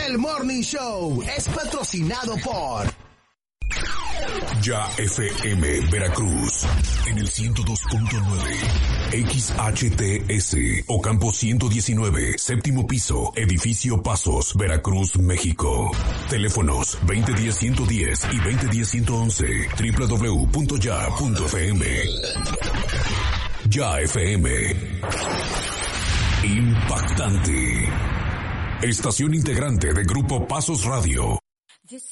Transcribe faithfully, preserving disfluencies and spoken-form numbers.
El Morning Show es patrocinado por Ya F M Veracruz en el ciento dos punto nueve, X H T S Ocampo ciento diecinueve, séptimo piso, edificio Pasos, Veracruz, México. Teléfonos veinte diez ciento diez y veinte diez ciento once, doble u doble u doble u punto ya punto f m. Ya F M. Impactante. Estación integrante de Grupo Pasos Radio.